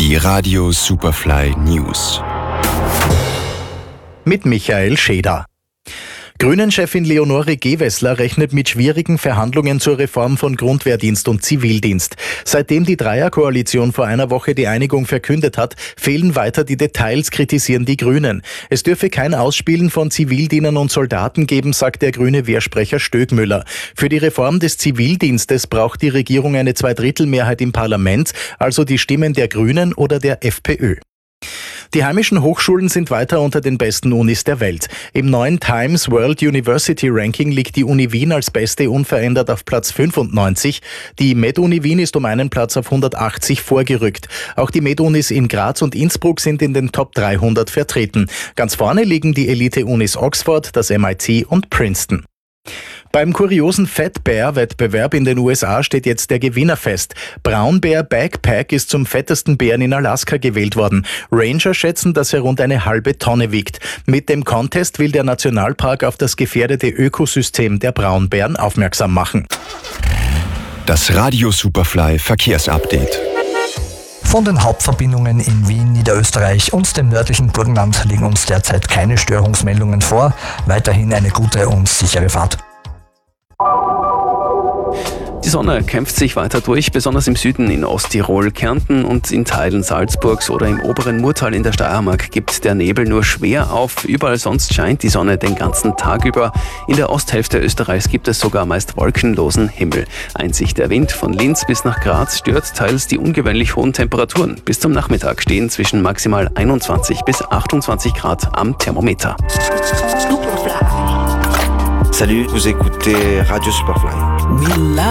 Die Radio Superfly News. Mit Michael Scheder. Grünen-Chefin Leonore Gewessler rechnet mit schwierigen Verhandlungen zur Reform von Grundwehrdienst und Zivildienst. Seitdem die Dreierkoalition vor einer Woche die Einigung verkündet hat, fehlen weiter die Details, kritisieren die Grünen. Es dürfe kein Ausspielen von Zivildienern und Soldaten geben, sagt der grüne Wehrsprecher Stöckmüller. Für die Reform des Zivildienstes braucht die Regierung eine Zweidrittelmehrheit im Parlament, also die Stimmen der Grünen oder der FPÖ. Die heimischen Hochschulen sind weiter unter den besten Unis der Welt. Im neuen Times World University Ranking liegt die Uni Wien als beste unverändert auf Platz 95. Die Med-Uni Wien ist um einen Platz auf 180 vorgerückt. Auch die Med-Unis in Graz und Innsbruck sind in den Top 300 vertreten. Ganz vorne liegen die Elite-Unis Oxford, das MIT und Princeton. Beim kuriosen Fat Bear Wettbewerb in den USA steht jetzt der Gewinner fest. Brown Bear Backpack ist zum fettesten Bären in Alaska gewählt worden. Ranger schätzen, dass er rund eine halbe Tonne wiegt. Mit dem Contest will der Nationalpark auf das gefährdete Ökosystem der Braunbären aufmerksam machen. Das Radio Superfly Verkehrsupdate. Von den Hauptverbindungen in Wien, Niederösterreich und dem nördlichen Burgenland liegen uns derzeit keine Störungsmeldungen vor. Weiterhin eine gute und sichere Fahrt. Die Sonne kämpft sich weiter durch, besonders im Süden in Osttirol, Kärnten und in Teilen Salzburgs oder im oberen Murtal in der Steiermark gibt der Nebel nur schwer auf. Überall sonst scheint die Sonne den ganzen Tag über. In der Osthälfte Österreichs gibt es sogar meist wolkenlosen Himmel. Einzig der Wind von Linz bis nach Graz stört teils die ungewöhnlich hohen Temperaturen. Bis zum Nachmittag stehen zwischen maximal 21 bis 28 Grad am Thermometer. Salut, vous écoutez Radio Superfly.